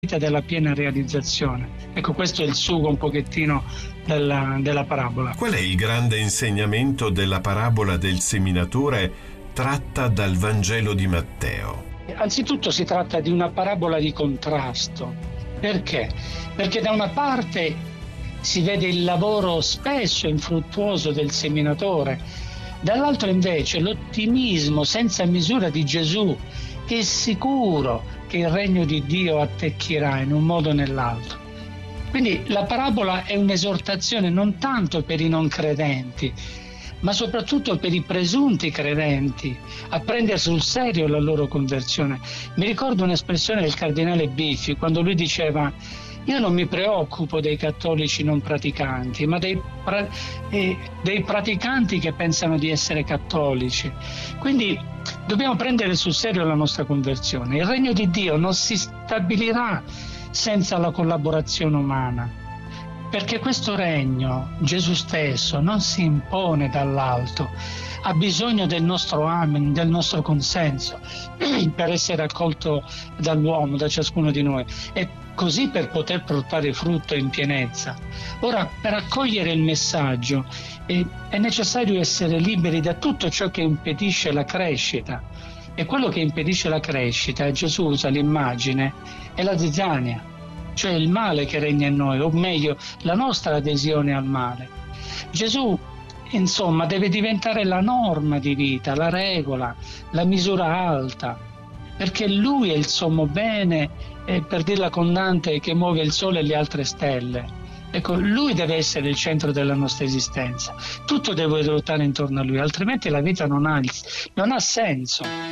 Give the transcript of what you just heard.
della piena realizzazione. Ecco, questo è il sugo un pochettino della parabola. Qual è il grande insegnamento della parabola del seminatore tratta dal Vangelo di Matteo? Anzitutto si tratta di una parabola di contrasto. Perché? Perché da una parte si vede il lavoro spesso infruttuoso del seminatore, dall'altro invece l'ottimismo senza misura di Gesù, che è sicuro che il regno di Dio attecchirà in un modo o nell'altro. Quindi la parabola è un'esortazione non tanto per i non credenti, ma soprattutto per i presunti credenti, a prendere sul serio la loro conversione. Mi ricordo un'espressione del cardinale Biffi, quando lui diceva: io non mi preoccupo dei cattolici non praticanti, ma dei praticanti che pensano di essere cattolici. Quindi dobbiamo prendere sul serio la nostra conversione. Il regno di Dio non si stabilirà senza la collaborazione umana, perché questo regno, Gesù stesso, non si impone dall'alto, ha bisogno del nostro amen, del nostro consenso per essere accolto dall'uomo, da ciascuno di noi, e così per poter portare frutto in pienezza. Ora, per accogliere il messaggio è necessario essere liberi da tutto ciò che impedisce la crescita, e quello che impedisce la crescita, Gesù usa l'immagine, è la zizzania, cioè il male che regna in noi, o meglio la nostra adesione al male. Gesù, insomma, deve diventare la norma di vita, la regola, la misura alta, perché Lui è il sommo bene, per dirla con Dante, che muove il sole e le altre stelle. Ecco, Lui deve essere il centro della nostra esistenza, tutto deve ruotare intorno a Lui, altrimenti la vita non ha senso.